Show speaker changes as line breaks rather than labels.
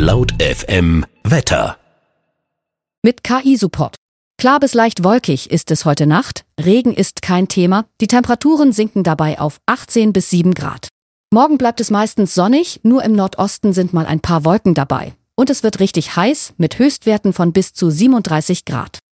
Laut FM Wetter.
Mit KI-Support. Klar bis leicht wolkig ist es heute Nacht. Regen ist kein Thema. Die Temperaturen sinken dabei auf 18 bis 7 Grad. Morgen bleibt es meistens sonnig, nur im Nordosten sind mal ein paar Wolken dabei. Und es wird richtig heiß mit Höchstwerten von bis zu 37 Grad.